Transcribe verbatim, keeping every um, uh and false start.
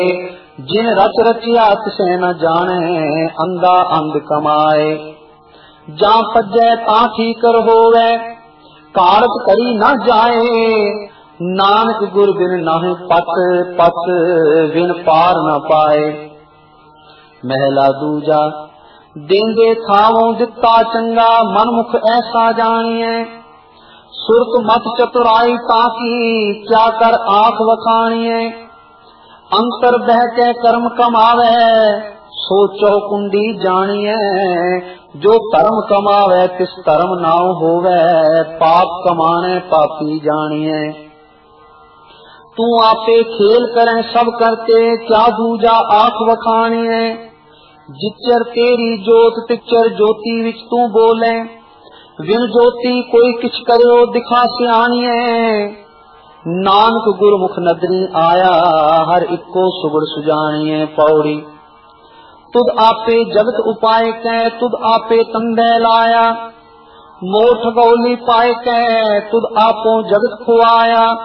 जिन रच रचिया तिसे न जाने अंधा अंध कमाए। जा पज्जै ता ठीकर होवे कारत करी न जाए। नानक गुर बिन नाहि पत पत बिन पार न पाए। महला दूजा देंगे थावों दिता चंगा मनमुख ऐसा जानिए। सुरत मत चतुराई ताकी क्या कर आंख वखानिए। अंतर बह के कर्म कमावे सोचो कुंडी जानिए। जो कर्म कमावे तिस धर्म नाव होवे पाप कमाने पापी जानिए। तू आपे खेल करें सब करते क्या दूजा आंख वखानिए। जिचर तेरी जोत तिचर ज्योति विच तू बोले। विन ज्योति कोई किछ करो दिखा सियानिए। नानक गुरमुख नदरी आया हर इको सुगड़ सुजानिए। पौड़ी तुद आपे जगत उपाय कै तुद आपे तंदे लाया। मोठ गौली पाए कै तुद आपो जगत खुआया।